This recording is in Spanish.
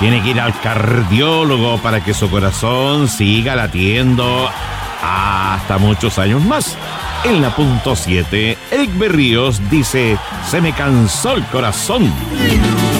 Tiene que ir al cardiólogo para que su corazón siga latiendo hasta muchos años más. En la punto 7, Eric Berríos dice: se me cansó el corazón.